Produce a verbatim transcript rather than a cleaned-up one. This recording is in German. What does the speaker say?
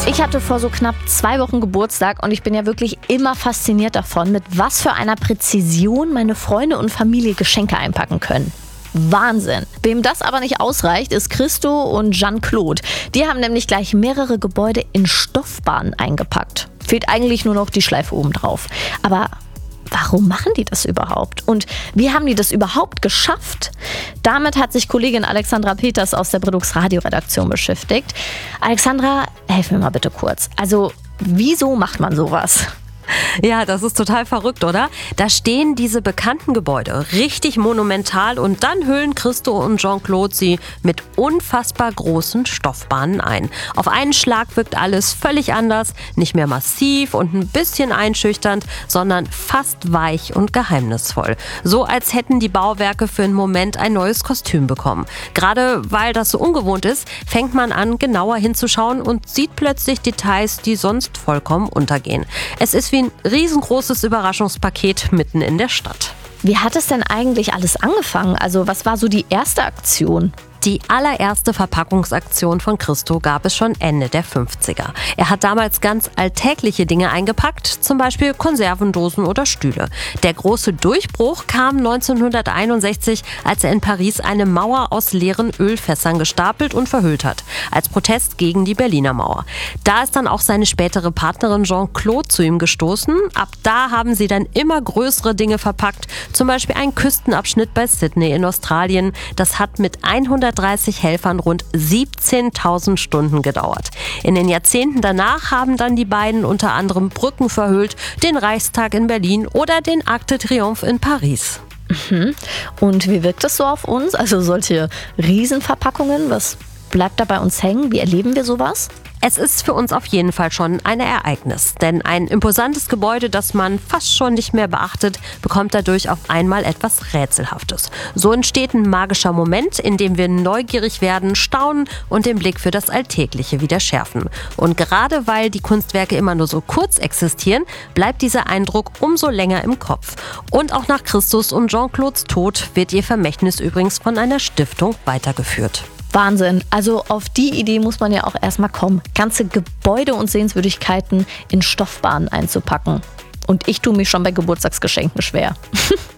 Ich hatte vor so knapp zwei Wochen Geburtstag und ich bin ja wirklich immer fasziniert davon, mit was für einer Präzision meine Freunde und Familie Geschenke einpacken können. Wahnsinn. Wem das aber nicht ausreicht, ist Christo und Jean-Claude. Die haben nämlich gleich mehrere Gebäude in Stoffbahnen eingepackt. Fehlt eigentlich nur noch die Schleife oben drauf. Aber warum machen die das überhaupt? Und wie haben die das überhaupt geschafft? Damit hat sich Kollegin Alexandra Peters aus der Brennpunkt Radioredaktion beschäftigt. Alexandra, helf mir mal bitte kurz. Also, wieso macht man sowas? Ja, das ist total verrückt, oder? Da stehen diese bekannten Gebäude richtig monumental und dann hüllen Christo und Jean-Claude sie mit unfassbar großen Stoffbahnen ein. Auf einen Schlag wirkt alles völlig anders, nicht mehr massiv und ein bisschen einschüchternd, sondern fast weich und geheimnisvoll. So als hätten die Bauwerke für einen Moment ein neues Kostüm bekommen. Gerade weil das so ungewohnt ist, fängt man an, genauer hinzuschauen und sieht plötzlich Details, die sonst vollkommen untergehen. Es ist wie ein riesengroßes Überraschungspaket mitten in der Stadt. Wie hat es denn eigentlich alles angefangen? Also, was war so die erste Aktion? Die allererste Verpackungsaktion von Christo gab es schon Ende der fünfziger. Er hat damals ganz alltägliche Dinge eingepackt, zum Beispiel Konservendosen oder Stühle. Der große Durchbruch kam neunzehnhunderteinundsechzig, als er in Paris eine Mauer aus leeren Ölfässern gestapelt und verhüllt hat, als Protest gegen die Berliner Mauer. Da ist dann auch seine spätere Partnerin Jean-Claude zu ihm gestoßen. Ab da haben sie dann immer größere Dinge verpackt, zum Beispiel einen Küstenabschnitt bei Sydney in Australien. Das hat mit hundertdreißig Helfern rund siebzehntausend Stunden gedauert. In den Jahrzehnten danach haben dann die beiden unter anderem Brücken verhüllt, den Reichstag in Berlin oder den Arc de Triomphe in Paris. Mhm. Und wie wirkt das so auf uns? Also solche Riesenverpackungen, was bleibt da bei uns hängen? Wie erleben wir sowas? Es ist für uns auf jeden Fall schon ein Ereignis, denn ein imposantes Gebäude, das man fast schon nicht mehr beachtet, bekommt dadurch auf einmal etwas Rätselhaftes. So entsteht ein magischer Moment, in dem wir neugierig werden, staunen und den Blick für das Alltägliche wieder schärfen. Und gerade weil die Kunstwerke immer nur so kurz existieren, bleibt dieser Eindruck umso länger im Kopf. Und auch nach Christus und Jean-Claudes Tod wird ihr Vermächtnis übrigens von einer Stiftung weitergeführt. Wahnsinn. Also auf die Idee muss man ja auch erstmal kommen, ganze Gebäude und Sehenswürdigkeiten in Stoffbahnen einzupacken. Und ich tue mich schon bei Geburtstagsgeschenken schwer.